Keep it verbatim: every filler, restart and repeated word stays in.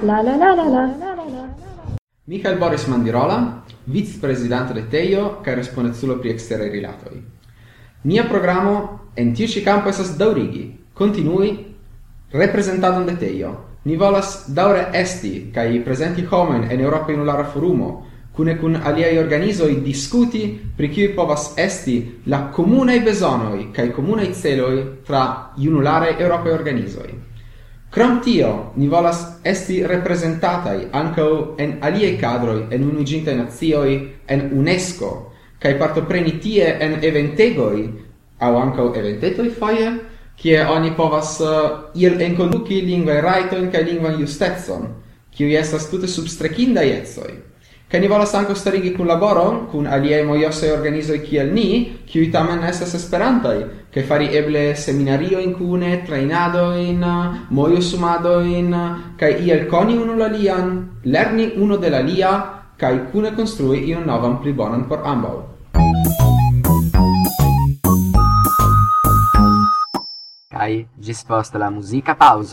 La la la la la. Michael Boris Mandirola, vice-presidente de Teio, kaj respondeculo pri eksteraj rilatoj. Nia programo en tiu ĉi kampo estas daŭrigi, kontinui reprezentadon de Teio. Ni volas daŭre esti kaj prezenti homojn en Eŭropa Junulara Forumo, kune kun aliaj organizoj diskuti pri kiuj povas esti la komunaj bezonoj kaj komunaj celoj tra junularaj eŭropaj organizoj. Krom tio, ni volas esti reprezentataj ankaŭ en aliaj kadroj en Unuiĝintaj Nacioj, en UNESCO, kaj partopreni tie en eventegoj aŭ ankaŭ eventetoj foje, kie oni povas uh, iel enkonduki lingvaj rajtojn kaj lingvan justecon, kiuj estas tute substrekindaj ecoj. Kaj ni volas ankaŭ starigi kunlaboron kun aliaj mojosaj organizoj kiel ni, kiuj tamen estas esperantaj, kaj fari eble seminariojn kune, trejnadojn, mojosumadojn, kaj iel koni unu la lian, lerni uno de la lia, kaj kune konstrui iun novan pli bonan por ambaŭ. Kaj ĝis post la muzika paŭzo.